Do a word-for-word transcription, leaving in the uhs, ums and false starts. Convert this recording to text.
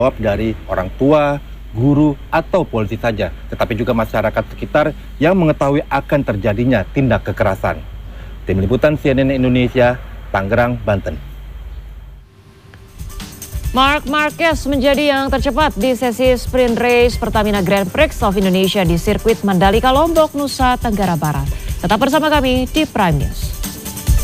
jawab dari orang tua, guru, atau polisi saja, tetapi juga masyarakat sekitar yang mengetahui akan terjadinya tindak kekerasan. Tim Liputan C N N Indonesia, Tangerang, Banten. Marc Marquez menjadi yang tercepat di sesi sprint race Pertamina Grand Prix of Indonesia di sirkuit Mandalika, Lombok, Nusa Tenggara Barat. Tetap bersama kami di Prime News.